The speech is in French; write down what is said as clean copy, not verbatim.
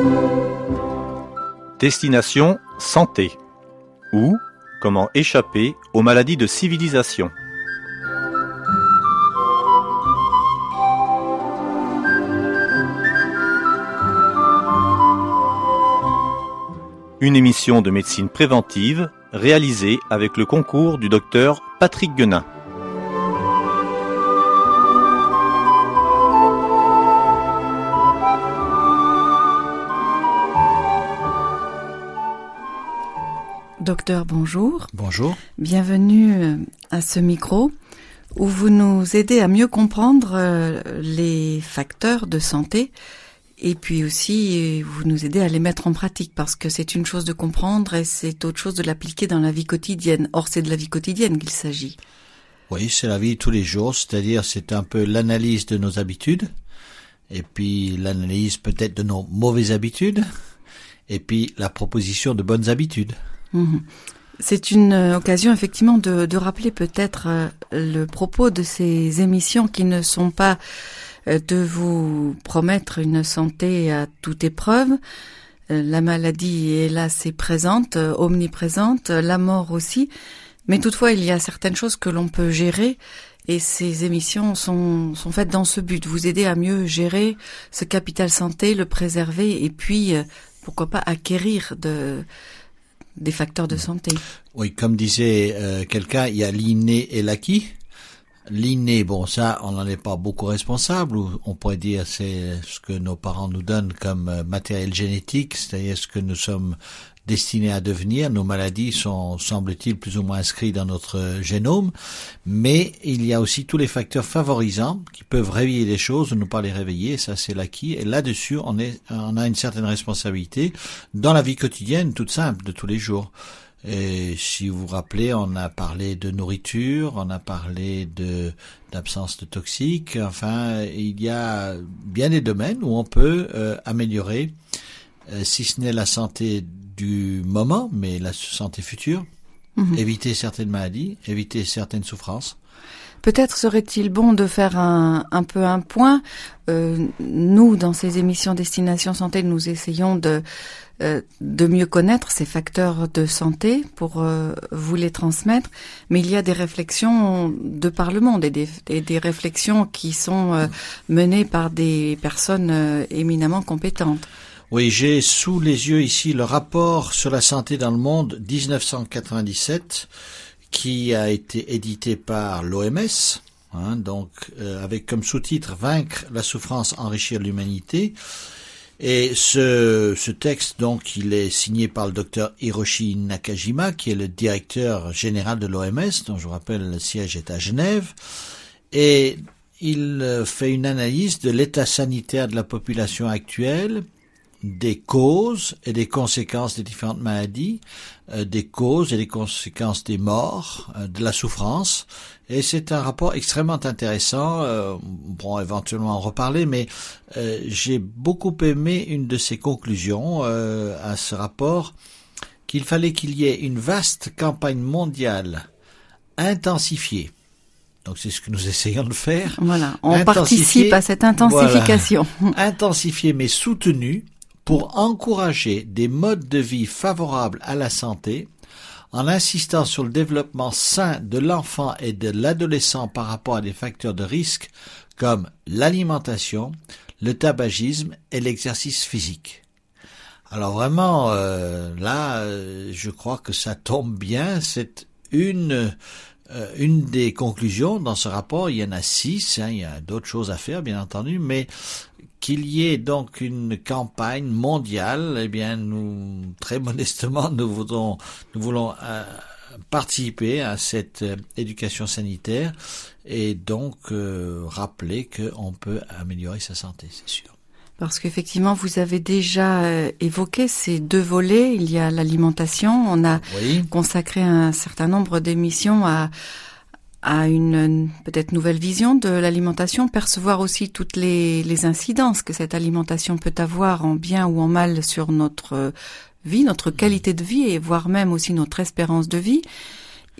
Destination santé ou comment échapper aux maladies de civilisation. Une émission de médecine préventive réalisée avec le concours du docteur Patrick Guenin. Docteur, bonjour. Bonjour. Bienvenue à ce micro où vous nous aidez à mieux comprendre les facteurs de santé et puis aussi vous nous aidez à les mettre en pratique parce que c'est une chose de comprendre et c'est autre chose de l'appliquer dans la vie quotidienne. Or, c'est de la vie quotidienne qu'il s'agit. Oui, c'est la vie de tous les jours, c'est-à-dire c'est un peu l'analyse de nos habitudes et puis l'analyse peut-être de nos mauvaises habitudes et puis la proposition de bonnes habitudes. C'est une occasion effectivement de rappeler peut-être le propos de ces émissions qui ne sont pas de vous promettre une santé à toute épreuve. La maladie est là, c'est présente, omniprésente, la mort aussi. Mais toutefois, il y a certaines choses que l'on peut gérer et ces émissions sont faites dans ce but, vous aider à mieux gérer ce capital santé, le préserver et puis, pourquoi pas, acquérir des facteurs de santé. Oui, comme disait quelqu'un, il y a l'inné et l'acquis. L'inné, bon, ça, on n'en est pas beaucoup responsable, ou on pourrait dire c'est ce que nos parents nous donnent comme matériel génétique, c'est-à-dire ce que nous sommes destinés à devenir. Nos maladies sont, semble-t-il, plus ou moins inscrites dans notre génome, mais il y a aussi tous les facteurs favorisants qui peuvent réveiller les choses ou ne pas les réveiller, ça c'est l'acquis, et là-dessus on a une certaine responsabilité dans la vie quotidienne toute simple de tous les jours. Et si vous vous rappelez, on a parlé de nourriture, on a parlé d'absence de toxiques, enfin il y a bien des domaines où on peut améliorer, si ce n'est la santé du moment, mais la santé future, éviter certaines maladies, éviter certaines souffrances. Peut-être serait-il bon de faire un peu un point. Nous, dans ces émissions Destination Santé, nous essayons de mieux connaître ces facteurs de santé pour vous les transmettre. Mais il y a des réflexions de par le monde et des réflexions qui sont menées par des personnes éminemment compétentes. Oui, j'ai sous les yeux ici le rapport sur la santé dans le monde 1997 qui a été édité par l'OMS, donc avec comme sous-titre « Vaincre la souffrance, enrichir l'humanité ». Et ce texte, donc, il est signé par le docteur Hiroshi Nakajima, qui est le directeur général de l'OMS, dont je vous rappelle le siège est à Genève, et il fait une analyse de l'état sanitaire de la population actuelle, des causes et des conséquences des différentes maladies, des causes et des conséquences des morts, de la souffrance. Et c'est un rapport extrêmement intéressant. Bon, éventuellement en reparler, mais j'ai beaucoup aimé une de ses conclusions à ce rapport, qu'il fallait qu'il y ait une vaste campagne mondiale intensifiée. Donc c'est ce que nous essayons de faire. Voilà, on participe à cette intensification. Voilà, intensifiée mais soutenue, pour encourager des modes de vie favorables à la santé, en insistant sur le développement sain de l'enfant et de l'adolescent par rapport à des facteurs de risque comme l'alimentation, le tabagisme et l'exercice physique. Alors vraiment, là, je crois que ça tombe bien, c'est une des conclusions dans ce rapport. Il y en a 6, il y a d'autres choses à faire bien entendu, mais qu'il y ait donc une campagne mondiale, eh bien nous, très modestement, nous voulons participer à cette éducation sanitaire et donc rappeler qu'on peut améliorer sa santé, c'est sûr. Parce qu'effectivement, vous avez déjà évoqué ces deux volets. Il y a l'alimentation. On a consacré un certain nombre d'émissions à une peut-être nouvelle vision de l'alimentation, percevoir aussi toutes les incidences que cette alimentation peut avoir en bien ou en mal sur notre vie, notre qualité de vie et voire même aussi notre espérance de vie.